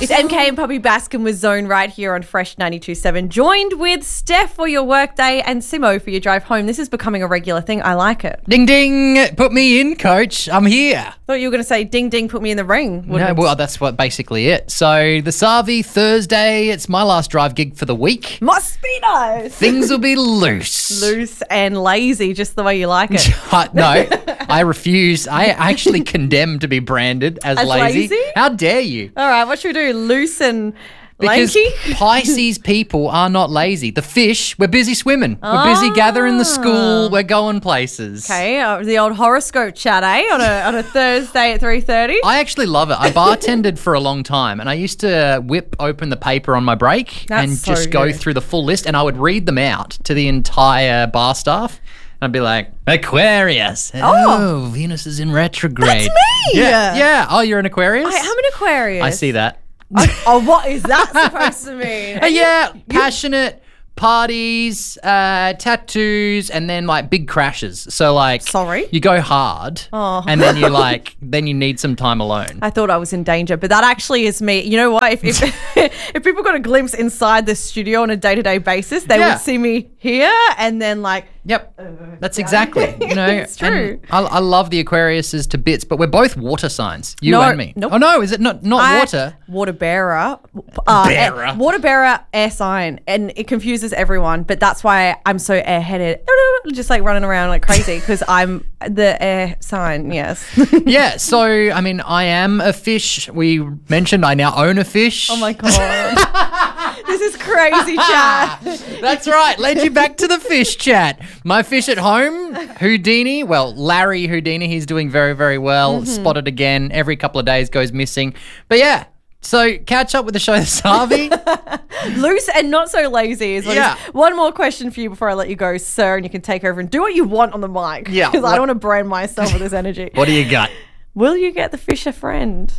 It's MK and Puppy Baskin with Zone right here on Fresh 92.7. Joined with Steph for your workday and Simo for your drive home. This is becoming a regular thing. I like it. Ding, ding. Put me in, coach. I'm here. Thought you were going to say ding, ding, put me in the ring. No, well, that's what basically it. So the Savi Thursday, it's my last drive gig for the week. Must be nice. Things will be loose. Loose and lazy, just the way you like it. No, I refuse. I actually condemn to be branded as lazy. How dare you? All right, what should we do? Loose and because lanky? Pisces people are not lazy. The fish, we're busy swimming. We're busy gathering the school. We're going places. Okay, the old horoscope chat, on a Thursday at 3:30. I actually love it. I bartended for a long time, and I used to whip open the paper on my break and so just go good. through the full list, and I would read them out to the entire bar staff. I'd be like, Aquarius. Oh, Venus is in retrograde. That's me. Yeah. Oh, you're an Aquarius? I'm an Aquarius. I see that. What is that supposed to mean? Passionate, parties, tattoos, and then like big crashes. So like, Sorry? you go hard, and then then you need some time alone. I thought I was in danger, but that actually is me. You know what? If if people got a glimpse inside the studio on a day-to-day basis, they would see me here and then like. Yep, that's exactly. It's true. And I love the Aquariuses to bits, but we're both water signs, you No, and me. nope. Oh no, is it not water? Water bearer. Bearer. Water bearer, air sign. And it confuses everyone, but that's why I'm so airheaded. Just like running around like crazy because I'm the air sign, yes. Yeah, so I mean, I am a fish. We mentioned I now own a fish. Oh my God. This is crazy chat. That's right. Led you back to the fish chat. My fish at home, Houdini. Well, Larry Houdini, he's doing very, very well. Spotted again. Every couple of days goes missing. But yeah, so catch up with the show this Harvey. Loose and not so lazy is what it is. One more question for you before I let you go, sir, and you can take over and do what you want on the mic. Yeah. Because I don't want to brand myself with this energy. What do you got? Will you get the fish a friend?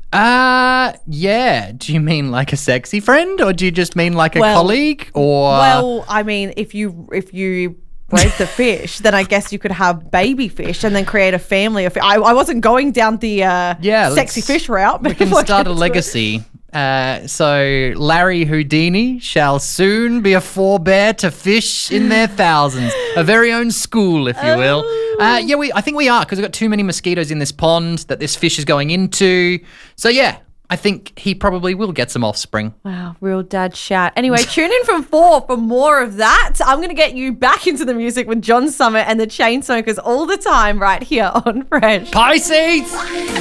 Yeah. Do you mean like a sexy friend, or do you just mean like a colleague, or? Well, I mean, if you break the fish, then I guess you could have baby fish and then create a family of. I wasn't going down the sexy fish route. But we can start a legacy. So Larry Houdini shall soon be a forebear to fish in their thousands. A very own school, if you will. I think we are, because we've got too many mosquitoes in this pond that this fish is going into. So yeah, I think he probably will get some offspring. Wow, real dad shout. Anyway, tune in from 4 for more of that. I'm going to get you back into the music with John Summit and the Chainsmokers all the time right here on Fresh. Pisces!